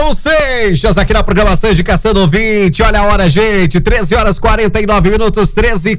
Raul Seixas aqui na programação de Caçando Ouvinte. Olha a hora, gente, 13h49,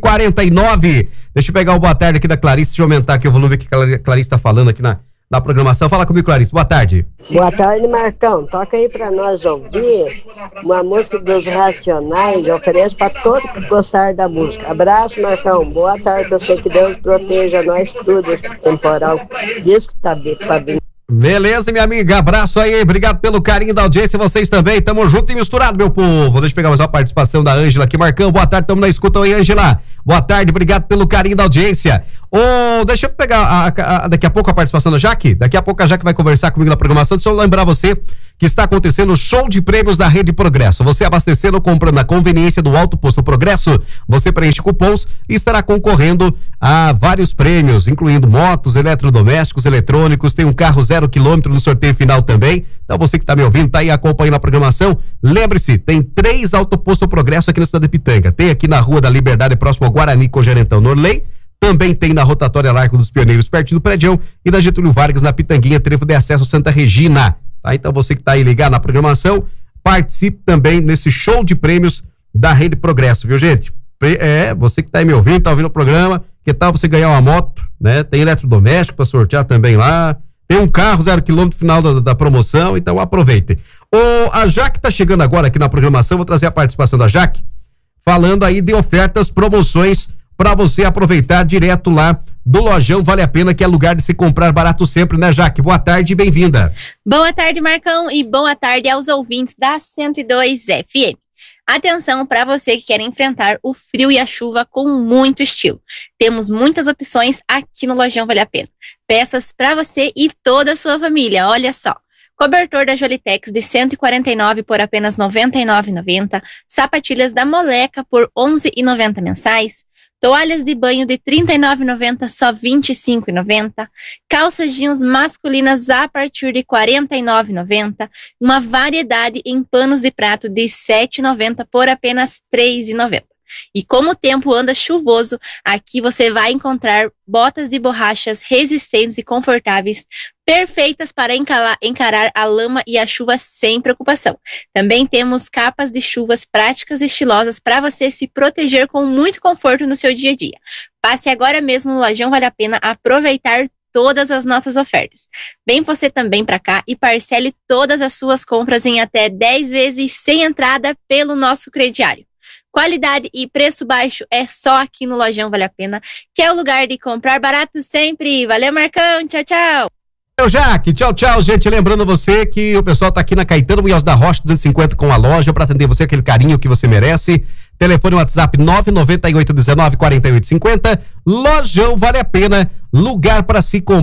13h49. Deixa eu pegar o boa tarde aqui da Clarice, deixa eu aumentar aqui o volume que a Clarice tá falando aqui na programação. Fala comigo, Clarice, boa tarde. Boa tarde, Marcão. Toca aí pra nós ouvir uma música dos Racionais, eu ofereço pra todo que gostar da música. Abraço, Marcão. Boa tarde, eu sei que Deus proteja nós tudo esse temporal. Diz que tá pra vir. Beleza, minha amiga, abraço aí, obrigado pelo carinho da audiência, vocês também, tamo junto e misturado, meu povo. Deixa eu pegar mais uma participação da Ângela aqui, Marcão, boa tarde, tamo na escuta aí, Ângela, boa tarde, obrigado pelo carinho da audiência. Deixa eu pegar daqui a pouco a participação da Jaque, daqui a pouco a Jaque vai conversar comigo na programação. Deixa eu lembrar você que está acontecendo o show de prêmios da Rede Progresso. Você abastecendo ou comprando na conveniência do Alto Posto Progresso, você preenche cupons e estará concorrendo a vários prêmios, incluindo motos, eletrodomésticos, eletrônicos, tem um carro 0 km no sorteio final também. Então você que está me ouvindo, tá aí acompanhando a programação, lembre-se, tem 3 Alto Posto Progresso aqui na cidade de Pitanga. Tem aqui na Rua da Liberdade, próximo ao Guarani, com Gerentão Norley. Também tem na Rotatória Largo dos Pioneiros, pertinho do Prédião, e na Getúlio Vargas, na Pitanguinha, trevo de acesso Santa Regina. Tá? Então você que tá aí ligado na programação, participe também nesse show de prêmios da Rede Progresso, viu, gente? Você que tá aí me ouvindo, tá ouvindo o programa, que tal você ganhar uma moto, né? Tem eletrodoméstico para sortear também lá, tem um carro 0 km final da promoção, então aproveitem. A Jaque tá chegando agora aqui na programação, vou trazer a participação da Jaque, falando aí de ofertas, promoções, para você aproveitar direto lá do Lojão Vale a Pena, que é lugar de se comprar barato sempre, né, Jaque? Boa tarde e bem-vinda. Boa tarde, Marcão, e boa tarde aos ouvintes da 102 FM. Atenção para você que quer enfrentar o frio e a chuva com muito estilo. Temos muitas opções aqui no Lojão Vale a Pena. Peças para você e toda a sua família, olha só. Cobertor da Jolitex de 149 por apenas R$ 99,90. Sapatilhas da Moleca por R$ 11,90 mensais. Toalhas de banho de R$ 39,90, só R$ 25,90. Calças jeans masculinas a partir de R$ 49,90. Uma variedade em panos de prato de R$ 7,90 por apenas R$ 3,90. E como o tempo anda chuvoso, aqui você vai encontrar botas de borrachas resistentes e confortáveis, perfeitas para encarar a lama e a chuva sem preocupação. Também temos capas de chuvas práticas e estilosas para você se proteger com muito conforto no seu dia a dia. Passe agora mesmo no Lojão Vale a Pena aproveitar todas as nossas ofertas. Vem você também para cá e parcele todas as suas compras em até 10 vezes sem entrada pelo nosso crediário. Qualidade e preço baixo é só aqui no Lojão Vale a Pena, que é o lugar de comprar barato sempre. Valeu, Marcão. Tchau, tchau. Jaque, tchau, tchau, gente. Lembrando você que o pessoal tá aqui na Caetano Munhoz da Rocha 250 com a loja para atender você, aquele carinho que você merece. Telefone WhatsApp 998194850. Lojão Vale a Pena, lugar para se comprar.